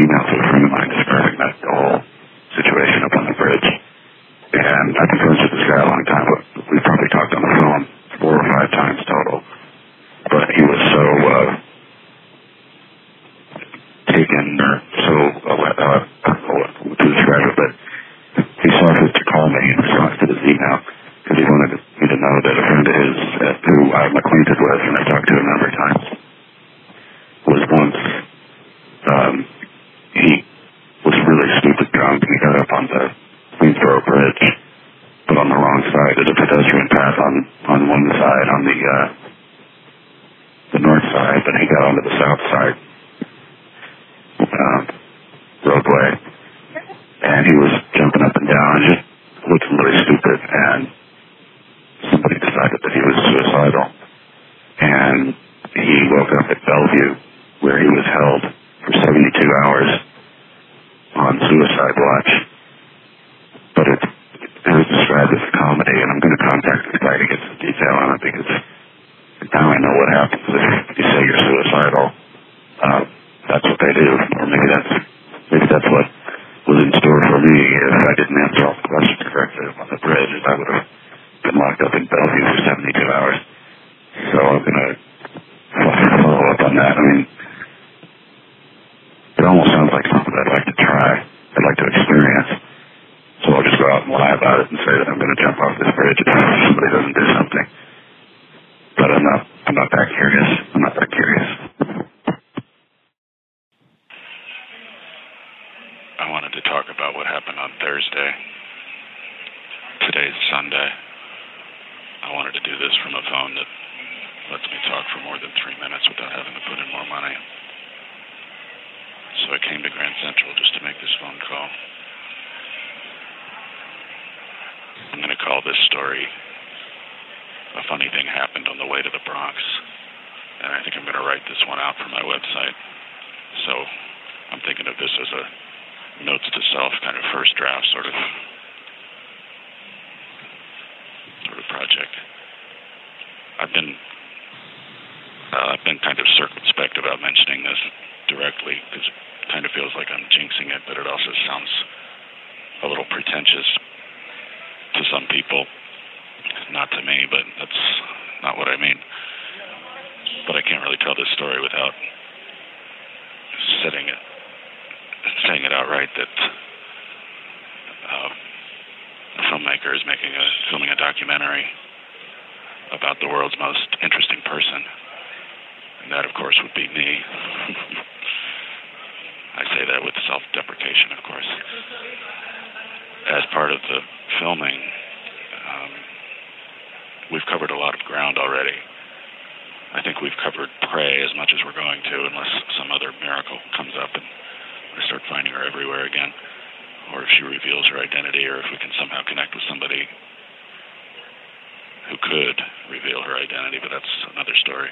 email to a friend of mine describing that whole situation up on the bridge. And I've been friends with this guy a long time, but we've probably talked on the phone 4 or 5 times total. But he was so taken, or so, I don't know what to describe it, but he saw fit to call me in response to this email because he wanted me to know that a friend of his who I'm acquainted with and I've talked to a number of times was once, he was really stupid drunk and he got up on the Queensboro Bridge, but on the wrong side. There's a pedestrian path on one side, on the north side, but he got onto the south side roadway, and he was jumping up and down and just looking really stupid, and somebody decided that he was suicidal, and he woke up at Bellevue, where he was held for 72 hours on suicide watch. But it was described as a comedy, and I'm going to contact this guy to get some detail on it, because now I know what happens if you say you're suicidal. That's what they do, or maybe that's what was in store for me if I didn't answer all the questions correctly on the bridge. I would have been locked up in Bellevue for 72 hours. So I'm going to follow up on that. I mean, it almost sounds like something I'd like to try. I'd like to experience. So I'll just go out and lie about it and say that I'm going to jump off this bridge if somebody doesn't do something. But I'm not that curious. I'm not that curious. I wanted to talk about what happened on Thursday. Today's Sunday. I wanted to do this from a phone that lets me talk for more than 3 minutes without having to put in more money. So I came to Grand Central just to make this phone call. I'm going to call this story A Funny Thing Happened on the Way to the Bronx. And I think I'm going to write this one out for my website. So I'm thinking of this as a notes to self kind of first draft sort of project. I've been kind of circumspect about mentioning this directly because it kind of feels like I'm jinxing it, but it also sounds a little pretentious to some people. Not to me, but that's not what I mean. But I can't really tell this story without saying it outright that a filmmaker is filming a documentary about the world's most interesting person. And that, of course, would be me. I say that with self-deprecation, of course. As part of the filming, we've covered a lot of ground already. I think we've covered Prey as much as we're going to, unless some other miracle comes up and we start finding her everywhere again, or if she reveals her identity, or if we can somehow connect with somebody who could reveal her identity, but that's another story.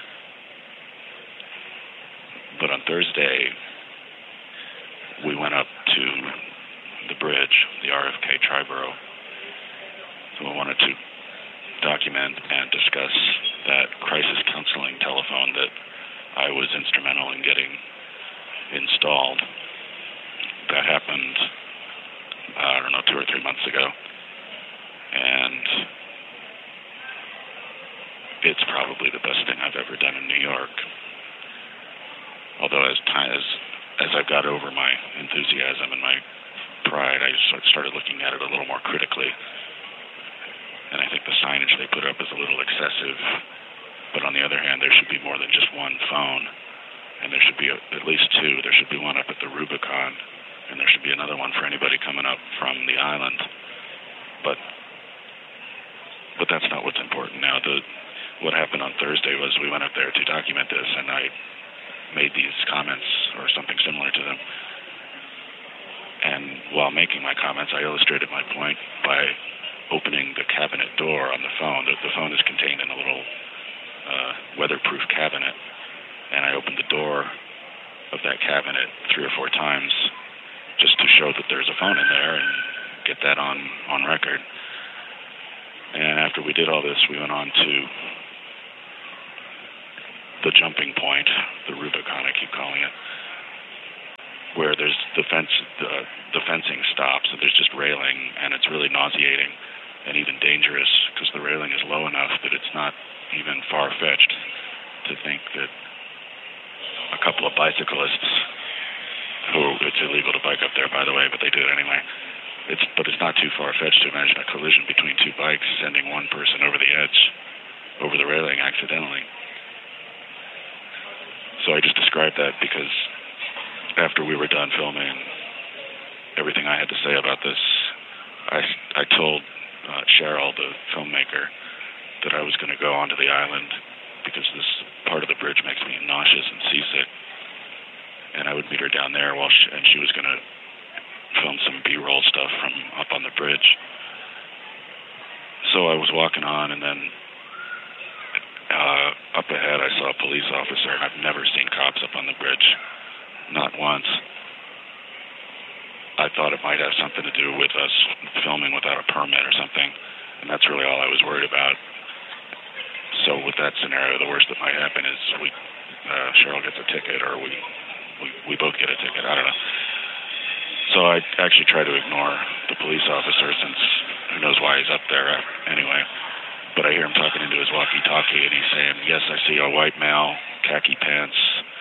But on Thursday, we went up to the bridge, the RFK Triborough. So we wanted to document and discuss that crisis counseling telephone that I was instrumental in getting installed. That happened, 2 or 3 months ago. And it's probably the best thing I've ever done in New York. Although as I got over my enthusiasm and my pride, I started looking at it a little more critically. And I think the signage they put up is a little excessive. But on the other hand, there should be more than just one phone. And there should be at least 2. There should be one up at the Rubicon. And there should be another one for anybody coming up from the island. But that's not what's important now. What happened on Thursday was we went up there to document this, and I made these comments or something similar to them. And while making my comments, I illustrated my point by opening the cabinet door on the phone. The phone is contained in a little weatherproof cabinet, and I opened the door of that cabinet 3 or 4 times just to show that there's a phone in there and get that on record. And after we did all this, we went on to the jumping point, the Rubicon, I keep calling it, where there's the fencing stops and there's just railing, and it's really nauseating and even dangerous because the railing is low enough that it's not even far-fetched to think that a couple of bicyclists, who it's illegal to bike up there, by the way, but they do it anyway. But it's not too far-fetched to imagine a collision between two bikes sending one person over the edge, over the railing accidentally. So I just described that because after we were done filming everything I had to say about this, I told Cheryl, the filmmaker, that I was going to go onto the island because this part of the bridge makes me nauseous and seasick, and I would meet her down there and she was going to film some B-roll stuff from up on the bridge. So I was walking on, and then up ahead I saw a police officer, and I've never seen cops up on the bridge, not once. I thought it might have something to do with us filming without a permit or something, and that's really all I was worried about. So with that scenario, the worst that might happen is Cheryl gets a ticket, or we both get a ticket. I don't know. So I actually try to ignore the police officer, since who knows why he's up there anyway. But I hear him talking into his walkie-talkie, and he's saying, "Yes, I see a white male, khaki pants,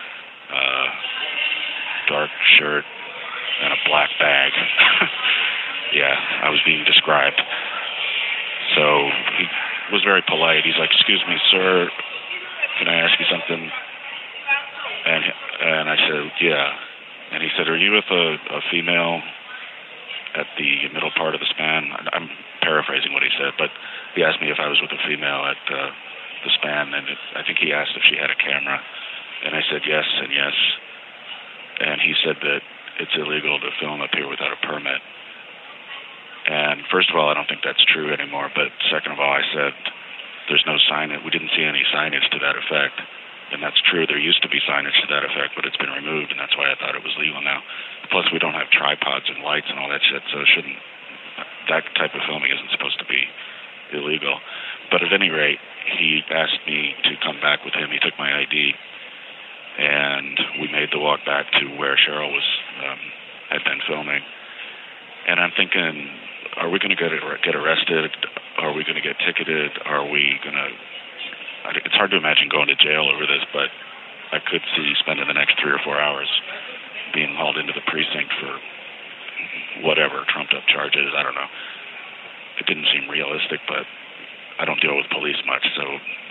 dark shirt, and a black bag." Yeah, I was being described. So he was very polite. He's like, "Excuse me, sir, can I ask you something?" And I said, "Yeah." And he said, "Are you with a female at the middle part of the span?" I'm paraphrasing what he said, but he asked me if I was with a female at the span, and I think he asked if she had a camera. And I said yes and yes. And he said that it's illegal to film up here without a permit. And first of all, I don't think that's true anymore, but second of all, I said there's no signage. We didn't see any signage to that effect. And that's true. There used to be signage to that effect, but it's been removed, and that's why I thought it was legal now. Plus, we don't have tripods and lights and all that shit, so that type of filming isn't supposed to be illegal. But at any rate, he asked me to come back with him. He took my ID, and we made the walk back to where Cheryl had been filming. And I'm thinking, are we going to get arrested? Are we going to get ticketed? Are we going to... It's hard to imagine going to jail over this, but I could see spending the next 3 or 4 hours being hauled into the precinct for whatever, trumped-up charges. I don't know. It didn't seem realistic, but I don't deal with police much, so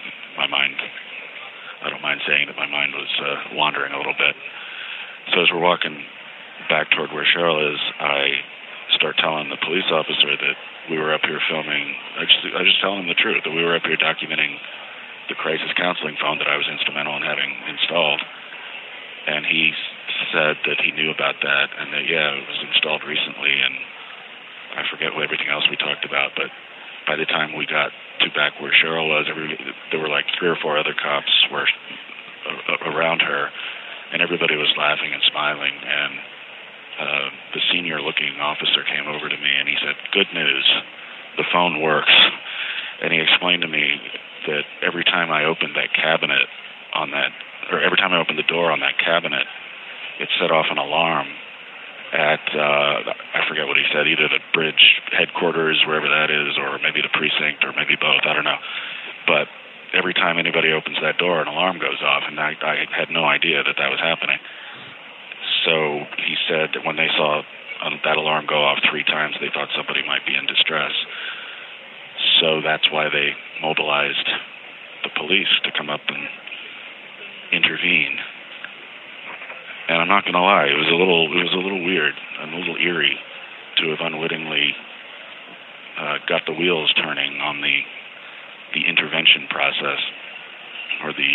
I don't mind saying that my mind was wandering a little bit. So as we're walking back toward where Cheryl is, I start telling the police officer that we were up here filming. I just tell him the truth, that we were up here documenting the crisis counseling phone that I was instrumental in having installed. And he said that he knew about that, and that, yeah, it was installed recently, and I forget what everything else we talked about, but by the time we got to back where Cheryl was, there were like 3 or 4 other cops around her, and everybody was laughing and smiling, and the senior-looking officer came over to me, and he said, "Good news, the phone works." And he explained to me that every time I opened that cabinet every time I opened the door on that cabinet, it set off an alarm at, I forget what he said, either the bridge headquarters, wherever that is, or maybe the precinct, or maybe both, I don't know. But every time anybody opens that door, an alarm goes off, and I had no idea that was happening. So he said that when they saw that alarm go off 3 times, they thought somebody might be in distress. So that's why they mobilized the police to come up and intervene. And I'm not going to lie, it was a little weird and a little eerie to have unwittingly got the wheels turning on the intervention process, or the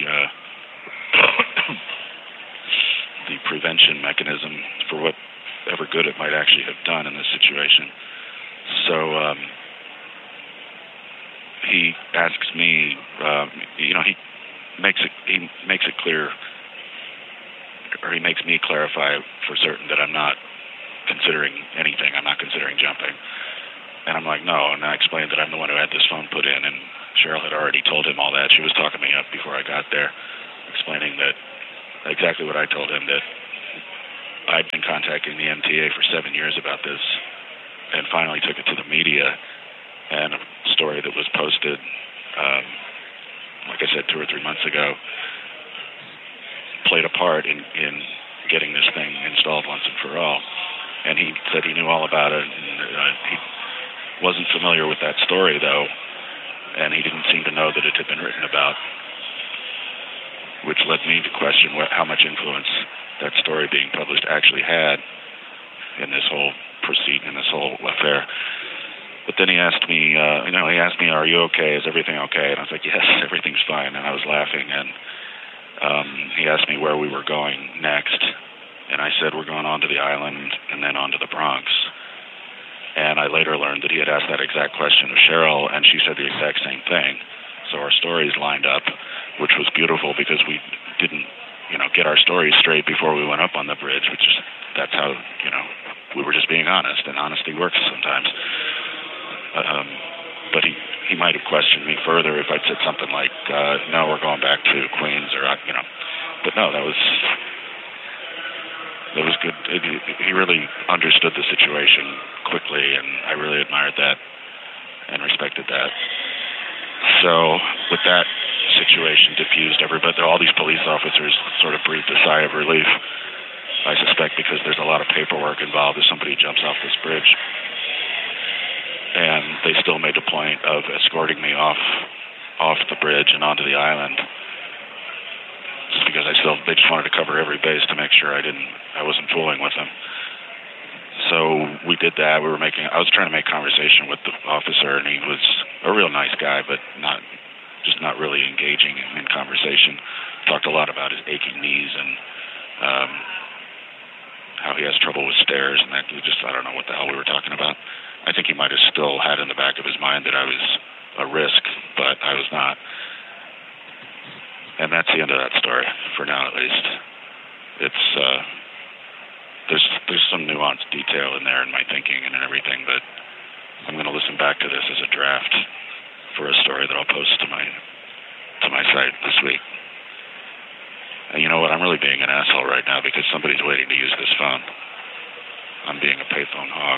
prevention mechanism for whatever good it might actually have done in this situation. So he asks me, he makes it clear, or he makes me clarify for certain that I'm not considering anything. I'm not considering jumping. And I'm like, no. And I explained that I'm the one who had this phone put in, and Cheryl had already told him all that. She was talking me up before I got there, explaining that exactly what I told him, that I'd been contacting the MTA for 7 years about this, and finally took it to the media, and a story that was posted, like I said, 2 or 3 months ago, played a part in getting this thing installed once and for all. And he said he knew all about it, and he wasn't familiar with that story, though, and he didn't seem to know that it had been written about, which led me to question how much influence that story being published actually had in this whole proceeding, in this whole affair. But then he asked me, are you okay? Is everything okay? And I was like, yes, everything's fine. And I was laughing, and he asked me where we were going next. And I said, we're going on to the island and then on to the Bronx. And I later learned that he had asked that exact question of Cheryl, and she said the exact same thing. So our stories lined up, which was beautiful because we didn't, get our stories straight before we went up on the bridge, that's how, we were just being honest, and honesty works sometimes. But he might have questioned me further if I'd said something like, no, we're going back to Queens, or, But no, that was good. He really understood the situation quickly, and I really admired that and respected that. So with that situation diffused, all these police officers sort of breathed a sigh of relief, I suspect because there's a lot of paperwork involved if somebody jumps off this bridge. And they still made a point of escorting me off the bridge and onto the island, just because they just wanted to cover every base to make sure I wasn't fooling with them. So we did that. I was trying to make conversation with the officer, and he was a real nice guy, but not really engaging in conversation. Talked a lot about his aching knees and how he has trouble with stairs, and that I don't know what the hell we were talking about. I think he might have still had in the back of his mind that I was a risk, but I was not. And that's the end of that story, for now at least. It's there's some nuanced detail in there in my thinking and in everything, but I'm going to listen back to this as a draft for a story that I'll post to my site this week. And you know what? I'm really being an asshole right now because somebody's waiting to use this phone. I'm being a payphone hog.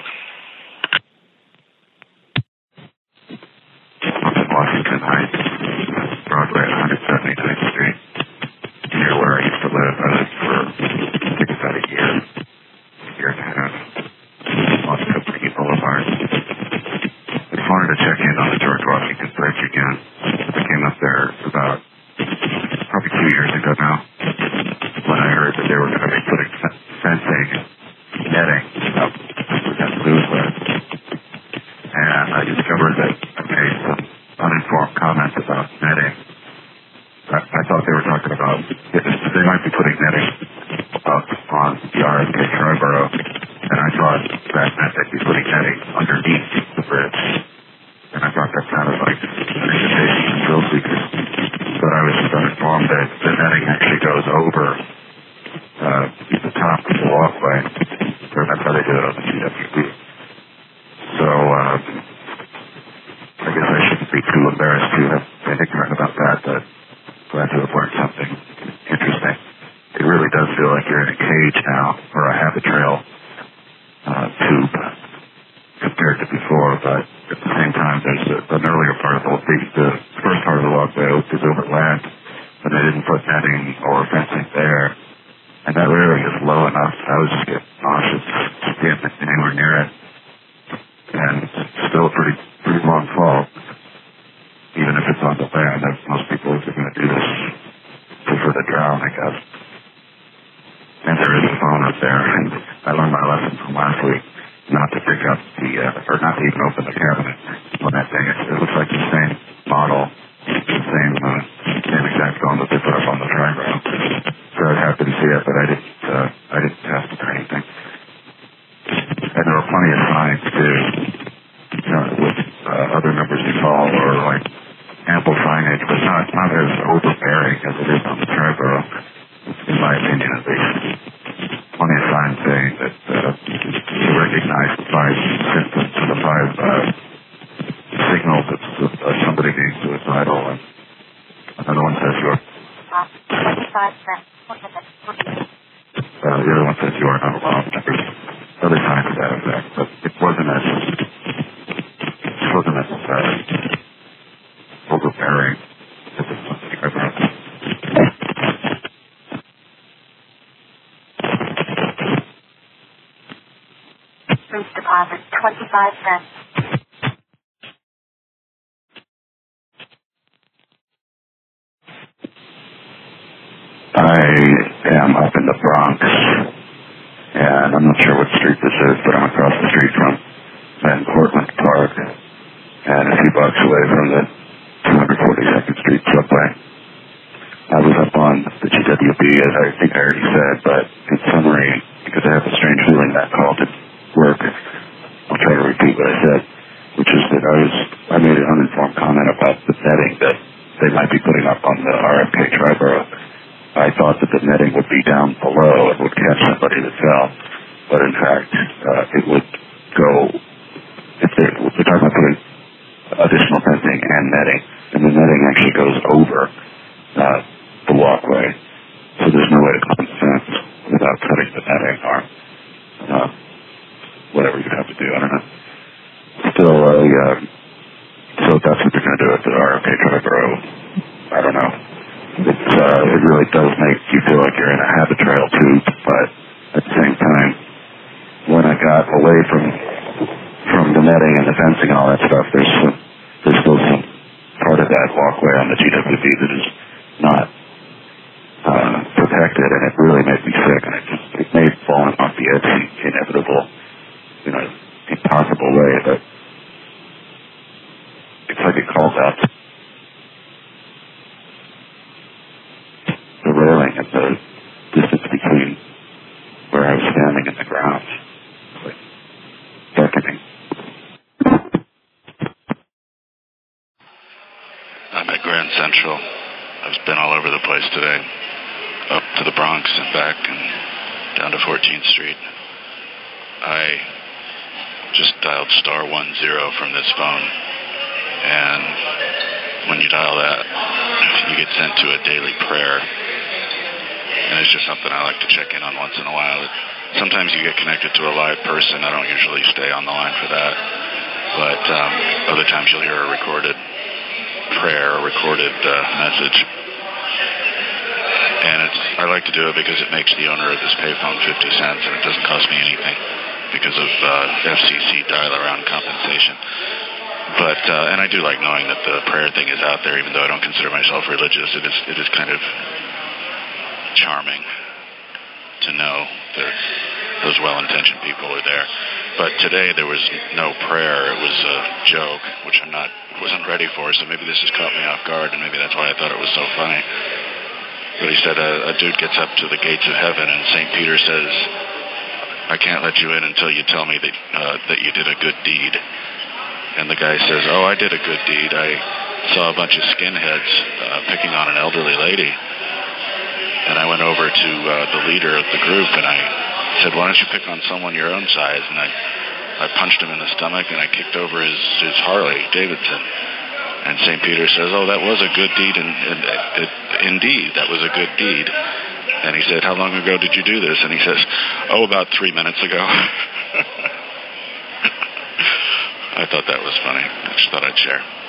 Washington Heights, Broadway at 179th Street, near where I used to live. I lived for, I think, about a year and a half, on Company Boulevard. I just wanted to check in on the George Washington Bridge again. I came up there about probably 2 years ago now, when I heard that they were going to be putting fencing, netting up where that blue was. And I discovered that I made some uninformed comments about netting. I thought they were talking about, they might be putting netting up on the RFK Triborough, and I thought that meant they'd be putting netting underneath the bridge. And I thought that sounded like an invitation to thrill seekers. But I was informed that the netting actually goes over the top of the walkway, or that's how they do it on the CWB. So, I guess I shouldn't be too embarrassed to have been ignorant about that, but glad to have learned something interesting. It really does feel like you're in a cage now, or a habit trail tube compared to before, but at the same time, there's an earlier part of the first part of the walkway is over land, but they didn't put netting or fencing there, and that really is low enough. I was just getting nauseous just getting anywhere near it, and it's still a pretty long fall, even if it's on the land. Most people are going to do this prefer to drown, I guess. And there is a phone up there, and I learned my lesson from last week not to pick up or not to even open the cabinet on that thing. It looks like the same model, the same exact phone that they put up on the Triborough. So I was happy to see it, but I didn't test it or anything. And there were plenty of signs too, with other numbers to call, or like ample signage, but not as overbearing as it is on the Triborough, in my opinion at least. Plenty of signs saying that you recognize the 5 symptoms, the 5 signals of somebody being suicidal, and another one says the other one says you are not Please deposit 25 cents. I am up in the Bronx, and I'm not sure what street this is, but I'm across the street from Van Cortlandt Park, and a few blocks away from the 242nd Street subway. I was up on the GWB, as I think I already said, but in summary, because I have a strange feeling that call didn't work, I'll try to repeat what I said, which is that I made an uninformed comment about the netting that they might be putting up on the RFK Triborough. I thought that the netting would be down below and would catch somebody that fell, but in fact, it would go, if they're talking about putting additional fencing and netting, and the netting actually goes over the walkway, so there's no way to climb the fence without cutting the netting or whatever you'd have to do, I don't know. Still, so that's what they're going to do at the RFK Triborough. I don't know. It really does make you feel like you're in a habit trail too, but at the same time, when I got away from the netting and the fencing and all that stuff, there's still some part of that walkway on the GWB that is not protected, and it really made me sick, and it made falling off the edge inevitable, impossible way, but it's like it calls out the railing and the distance between where I was standing and the ground. It's like beckoning. I'm at Grand Central. I've been all over the place today, up to the Bronx and back and down to 14th Street. I just dialed *10 from this phone, and when you dial that, you get sent to a daily prayer, and it's just something I like to check in on once in a while. Sometimes you get connected to a live person. I don't usually stay on the line for that, but other times you'll hear a recorded prayer, a recorded message, and I like to do it because it makes the owner of this payphone 50 cents, and it doesn't cost me anything because of FCC dial-around compensation. But and I do like knowing that the prayer thing is out there, even though I don't consider myself religious. It is kind of charming to know that those well-intentioned people are there. But today there was no prayer. It was a joke, which wasn't ready for, so maybe this has caught me off guard, and maybe that's why I thought it was so funny. But he said a dude gets up to the gates of heaven, and St. Peter says, "I can't let you in until you tell me that you did a good deed." And the guy says, "Oh, I did a good deed. I saw a bunch of skinheads picking on an elderly lady. And I went over to the leader of the group, and I said, why don't you pick on someone your own size?" And I punched him in the stomach, and I kicked over his Harley Davidson. And St. Peter says, "Oh, that was a good deed, and indeed, that was a good deed." And he said, "How long ago did you do this?" And he says, "Oh, about 3 minutes ago." I thought that was funny. I just thought I'd share.